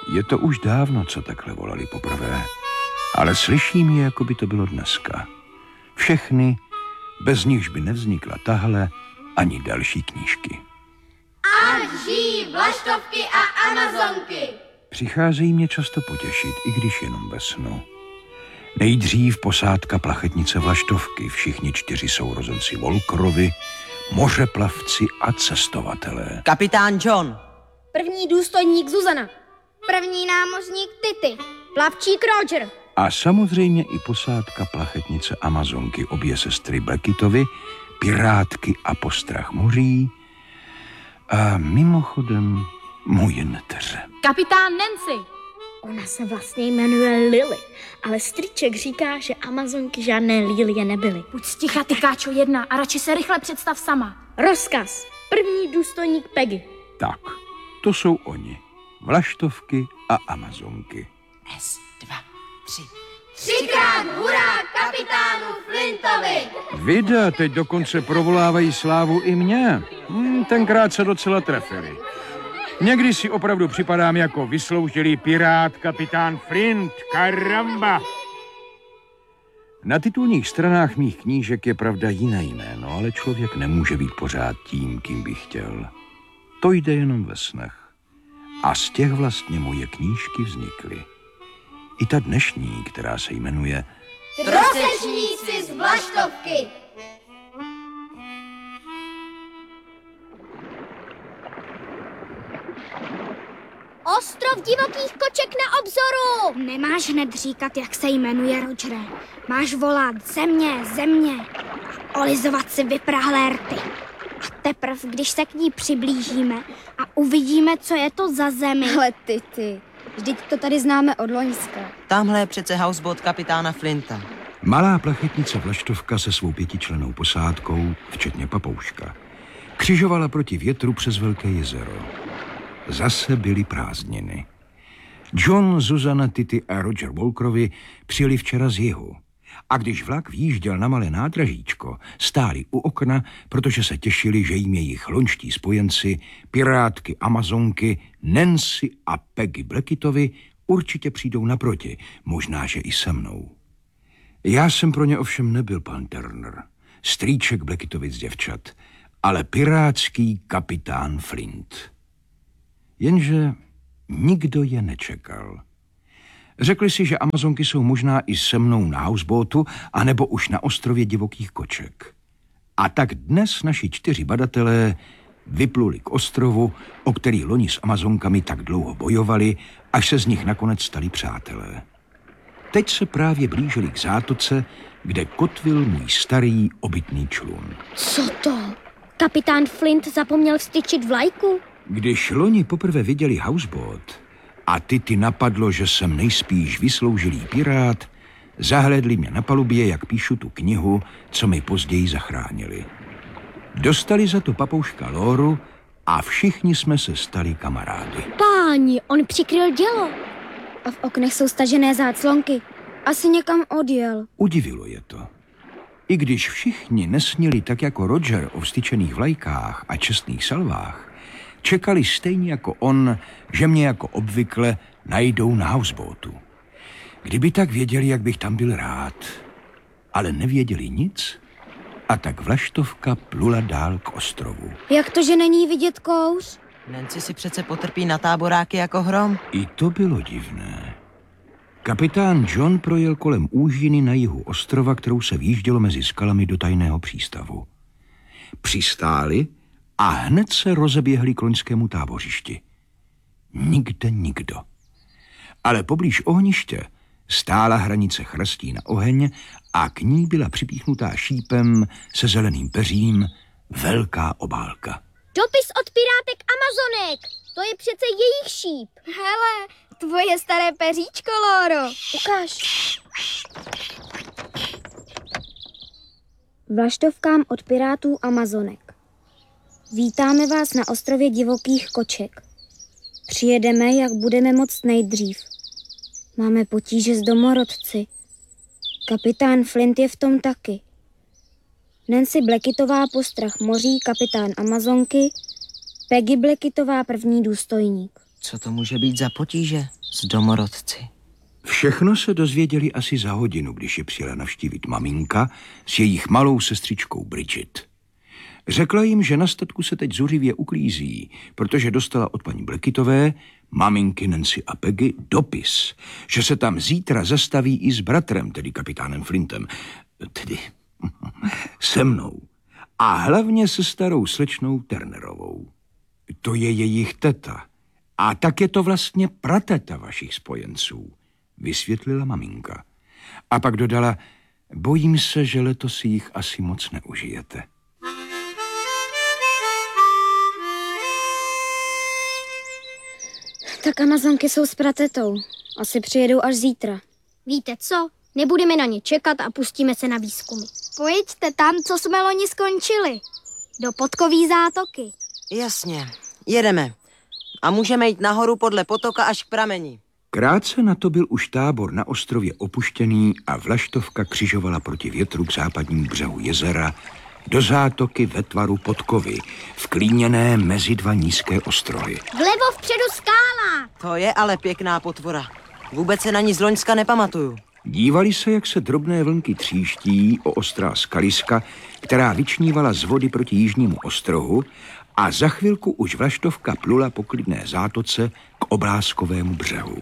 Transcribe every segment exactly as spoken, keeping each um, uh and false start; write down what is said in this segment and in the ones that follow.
Je to už dávno, co takhle volali poprvé, ale slyším je, jako by to bylo dneska. Všechny, bez nichž by nevznikla tahle ani další knížky. Ať žijí vlaštovky a amazonky! Přicházejí mě často potěšit, i když jenom ve snu. Nejdřív posádka plachetnice vlaštovky, všichni čtyři sourozenci Volkrovi, mořeplavci a cestovatelé. Kapitán John. První důstojník Zuzana. První námořník Tity. Plavčík Roger. A samozřejmě i posádka plachetnice Amazonky, obě sestry Blackitovy, pirátky a postrach moří a mimochodem moje neteře. Kapitán Nancy. Ona se vlastně jmenuje Lily, ale strýček říká, že Amazonky žádné Lilie nebyly. Buď sticha, ty káčo jedna, a radši se rychle představ sama. Rozkaz. První důstojník Peggy. Tak, to jsou oni. Vlaštovky a Amazonky. S, dva, tři. Třikrát hurá kapitánu Flintovi! Vida teď dokonce provolávají slávu i mě. Hmm, tenkrát se docela trefili. Někdy si opravdu připadám jako vysloužilý pirát kapitán Flint. Karamba! Na titulních stranách mých knížek je pravda jiné jméno, ale člověk nemůže být pořád tím, kým by chtěl. To jde jenom ve snech. A z těch vlastně moje knížky vznikly. I ta dnešní, která se jmenuje Trosečníci z vlaštovky! Ostrov divokých koček na obzoru! Nemáš hned říkat, jak se jmenuje, Rogere. Máš volat země, země a olizovat si vyprahlé rty. A teprv, když se k ní přiblížíme a uvidíme, co je to za zemi. Ale ty, ty, vždyť to tady známe od loňska. Tamhle je přece houseboat kapitána Flinta. malá plachetnice Vlaštovka se svou pětičlennou posádkou, včetně papouška, křižovala proti větru přes Velké jezero. Zase byly prázdniny. John, Zuzana, Tity a Roger Volkrovi přijeli včera z jihu. A když vlak vjížděl na malé nádražíčko, stáli u okna, protože se těšili, že jim jejich loňští spojenci, pirátky Amazonky, Nancy a Peggy Blackitovi určitě přijdou naproti, možná, že i se mnou. Já jsem pro ně ovšem nebyl pan Turner, strýček Blackitovic děvčat, ale pirátský kapitán Flint. Jenže nikdo je nečekal. Řekli si, že Amazonky jsou možná i se mnou na houseboatu, anebo už na ostrově divokých koček. A tak dnes naši čtyři badatelé vypluli k ostrovu, o který loni s Amazonkami tak dlouho bojovali, až se z nich nakonec stali přátelé. Teď se právě blížili k zátoce, kde kotvil můj starý obytný člun. Co to? Kapitán Flint zapomněl vstyčit vlajku? Když loni poprvé viděli houseboat a Tity napadlo, že jsem nejspíš vysloužilý pirát, zahlédli mě na palubě, jak píšu tu knihu, co mi později zachránili. Dostali za to papouška Lóru a všichni jsme se stali kamarády. Páni, on přikryl dělo. A v oknech jsou stažené záclonky. Asi někam odjel. Udivilo je to. I když všichni nesnili tak jako Roger o vstyčených vlajkách a čestných salvách, čekali stejně jako on, že mě jako obvykle najdou na houseboatu. Kdyby tak věděli, jak bych tam byl rád. Ale nevěděli nic a tak Vlaštovka plula dál k ostrovu. Jak to, že není vidět kouř? Nancy si přece potrpí na táboráky jako hrom. I to bylo divné. Kapitán John projel kolem úžiny na jihu ostrova, kterou se vjíždělo mezi skalami do tajného přístavu. Přistáli a hned se rozeběhli k loňskému tábořišti. Nikde nikdo. Ale poblíž ohniště stála hranice chrastí na oheň a k ní byla připíchnutá šípem se zeleným peřím velká obálka. Dopis od pirátek Amazonek. To je přece jejich šíp. Hele, tvoje staré peříčko, Lóro. Ukáž. Vlaštovkám od pirátů Amazonek. Vítáme vás na ostrově divokých koček. Přijedeme, jak budeme moct nejdřív. Máme potíže s domorodci. Kapitán Flint je v tom taky. Nancy Blackitová postrach moří, kapitán Amazonky, Peggy Blackitová první důstojník. Co to může být za potíže s domorodci? Všechno se dozvěděli asi za hodinu, když je přijela navštívit maminka s jejich malou sestřičkou Bridget. Řekla jim, že na statku se teď zuřivě uklízí, protože dostala od paní Blackitové, maminky Nancy a Peggy, dopis, že se tam zítra zastaví i s bratrem, tedy kapitánem Flintem, tedy se mnou, a hlavně se starou slečnou Turnerovou. To je jejich teta. A tak je to vlastně prateta vašich spojenců, vysvětlila maminka. A pak dodala, bojím se, že letos si jich asi moc neužijete. Tak Amazonky jsou s pratetou. Asi přijedou až zítra. Víte co? Nebudeme na ně čekat a pustíme se na výzkumy. Pojďte tam, co jsme loni skončili. Do Podkový zátoky. Jasně, jedeme. A můžeme jít nahoru podle potoka až k prameni. Krátce na to byl už tábor na ostrově opuštěný a vlaštovka křižovala proti větru k západnímu břehu jezera do zátoky ve tvaru podkovy, vklíněné mezi dva nízké ostrohy. Vlevo vpředu skála. To je ale pěkná potvora. Vůbec se na ní z loňska nepamatuju. Dívali se, jak se drobné vlnky tříští o ostrá skaliska, která vyčnívala z vody proti jižnímu ostrohu, a za chvilku už vlaštovka plula po klidné zátoce k obrázkovému břehu.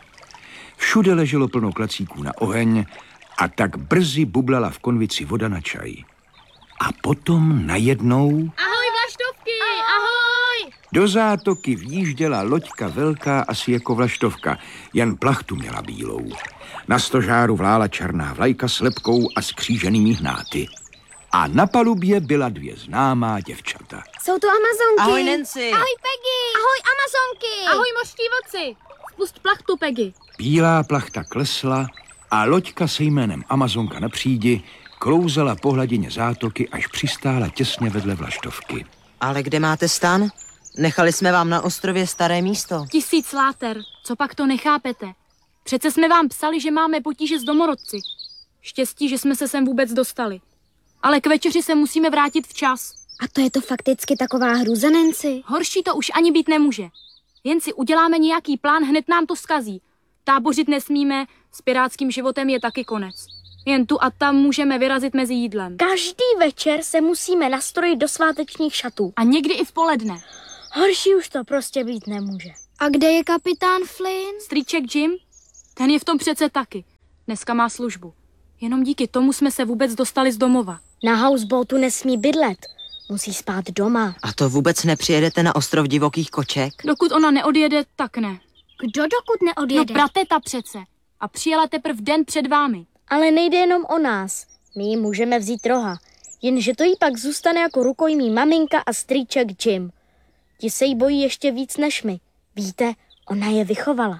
Všude leželo plno klacíků na oheň a tak brzy bublala v konvici voda na čaj. A potom najednou Ahoj, vlaštovky, ahoj! do zátoky vjížděla loďka velká asi jako vlaštovka, jen plachtu měla bílou. Na stožáru vlála černá vlajka s lepkou a skříženými hnáty. A na palubě byla dvě známá děvčata. Jsou to Amazonky. Ahoj, Nancy. Ahoj, Peggy. Ahoj, Amazonky. Ahoj, mořští vodci! Spust plachtu, Peggy. Bílá plachta klesla a loďka se jménem Amazonka na přídi klouzala po hladině zátoky, až přistála těsně vedle vlaštovky. Ale kde máte stan? Nechali jsme vám na ostrově staré místo. Tisíc láter, co pak to nechápete? Přece jsme vám psali, že máme potíže s domorodci. Štěstí, že jsme se sem vůbec dostali. Ale k večeři se musíme vrátit včas. A to je to fakticky taková hruza, Nancy? Horší to už ani být nemůže. Jen si uděláme nějaký plán, hned nám to zkazí. Tábořit nesmíme, s pirátským životem je taky konec. Jen tu a tam můžeme vyrazit mezi jídlem. Každý večer se musíme nastrojit do svátečních šatů. A někdy i v poledne. Horší už to prostě být nemůže. A kde je kapitán Flynn? Strýček Jim? Ten je v tom přece taky. Dneska má službu. Jenom díky tomu jsme se vůbec dostali z domova. Na houseboatu nesmí bydlet. Musí spát doma. A to vůbec nepřijedete na ostrov divokých koček? Dokud ona neodjede, tak ne. Kdo dokud No neodjede? prateta přece. A přijela teprve den před vámi. Ale nejde jenom o nás. My jí můžeme vzít roha. Jenže to jí pak zůstane jako rukojmí maminka a strýček Jim. Ti se jí bojí ještě víc než my. Víte, ona je vychovala.